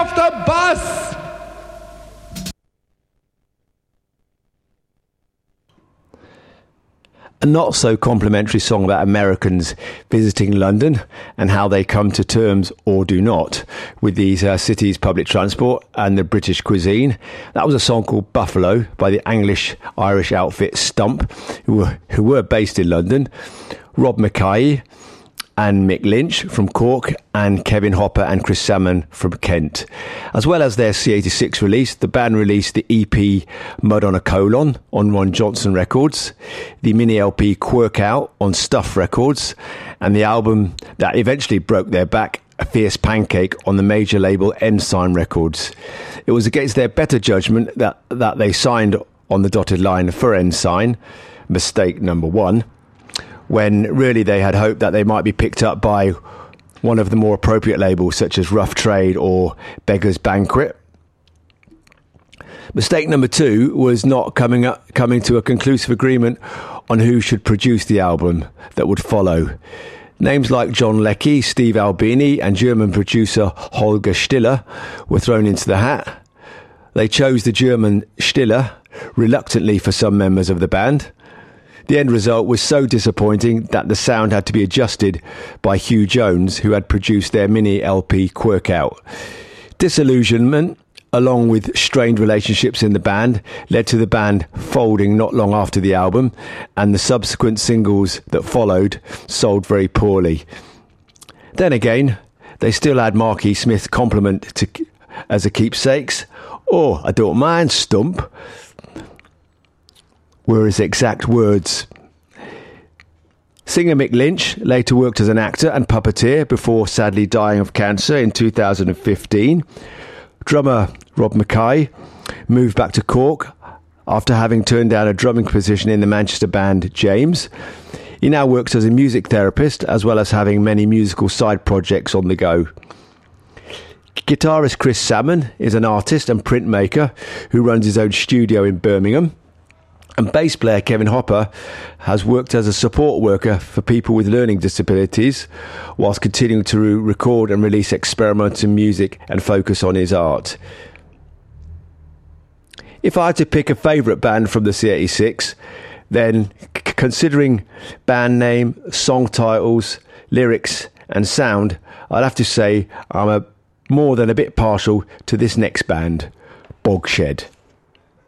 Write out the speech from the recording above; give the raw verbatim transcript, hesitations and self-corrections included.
off the bus! A not so complimentary song about Americans visiting London and how they come to terms, or do not, with these uh, cities' public transport and the British cuisine. That was a song called Buffalo by the English-Irish outfit Stump, who were, who were based in London. Rob Mackay and Mick Lynch from Cork, and Kevin Hopper and Chris Salmon from Kent. As well as their C eighty-six release, the band released the E P Mud on a Colon on Ron Johnson Records, the mini L P Quirk Out on Stuff Records, and the album that eventually broke their back, A Fierce Pancake, on the major label Ensign Records. It was against their better judgment that, that they signed on the dotted line for Ensign, mistake number one, when really they had hoped that they might be picked up by one of the more appropriate labels such as Rough Trade or Beggar's Banquet. Mistake number two was not coming up, coming to a conclusive agreement on who should produce the album that would follow. Names like John Leckie, Steve Albini and German producer Holger Stiller were thrown into the hat. They chose the German Stiller reluctantly for some members of the band. The end result was so disappointing that the sound had to be adjusted by Hugh Jones, who had produced their mini L P Quirk Out. Disillusionment, along with strained relationships in the band, led to the band folding not long after the album, and the subsequent singles that followed sold very poorly. Then again, they still had Marky Smith's compliment to, as a keepsakes. "Oh, I don't mind, Stump," were his exact words. Singer Mick Lynch later worked as an actor and puppeteer before sadly dying of cancer in two thousand fifteen. Drummer Rob Mackay moved back to Cork after having turned down a drumming position in the Manchester band James. He now works as a music therapist, as well as having many musical side projects on the go. Guitarist Chris Salmon is an artist and printmaker who runs his own studio in Birmingham. And bass player Kevin Hopper has worked as a support worker for people with learning disabilities, whilst continuing to record and release experimental music and focus on his art. If I had to pick a favourite band from the C eighty-six, then c- considering band name, song titles, lyrics and sound, I'd have to say I'm a, more than a bit partial to this next band, Bogshed.